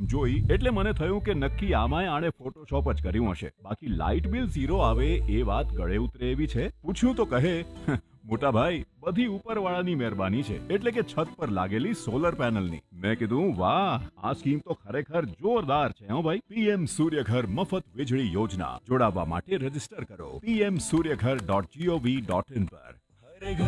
જોઈ એટલે મને થયું કે નક્કી આમાંય આણે ફોટોશોપ જ કર્યું હશે. બાકી લાઇટ બિલ ઝીરો આવે એ વાત ગળે ઉતરે એવી છે. પૂછ્યું તો કહે, મોટા ભાઈ બધી ઉપરવાળાની મહેરબાની છે, એટલે કે છત પર લાગેલી સોલર પેનલની. મેં કીધું વાહ, આ સ્કીમ તો ખરેખર જોરદાર છે હો ભાઈ. પીએમ સૂર્યઘર મફત વીજળી યોજના. જોડાવા માટે રજીસ્ટર કરો pmsuryaghar.gov.in પર.